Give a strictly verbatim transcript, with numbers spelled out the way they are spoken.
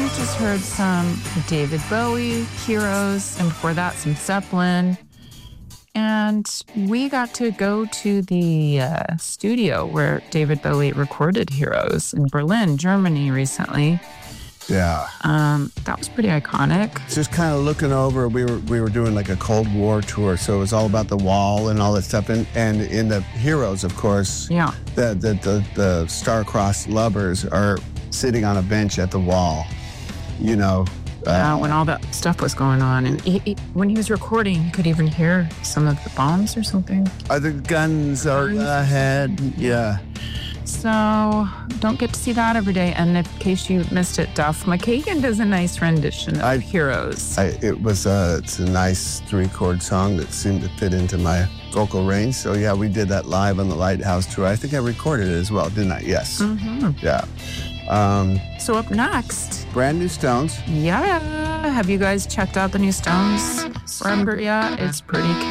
just heard some David Bowie, Heroes, and before that, some Zeppelin. And we got to go to the uh, studio where David Bowie recorded Heroes in Berlin, Germany recently. Yeah. Um, that was pretty iconic. Just kind of looking over, we were we were doing like a Cold War tour, so it was all about the wall and all that stuff. And, and in the Heroes, of course, Yeah. the, the, the, the star-crossed lovers are sitting on a bench at the wall, you know. Yeah, Uh, when all that stuff was going on. And he, he, when he was recording, you could even hear some of the bombs or something. Are the guns are ahead? Yeah. So don't get to see that every day. And in case you missed it, Duff McKagan does a nice rendition of I- Heroes. I, it was a, it's a nice three-chord song that seemed to fit into my vocal range. So yeah, we did that live on the Lighthouse tour. I think I recorded it as well, didn't I? Yes. Mm-hmm. Yeah. Um, So up next, brand new Stones. yeah, have you guys checked out the new Stones record yet? It's pretty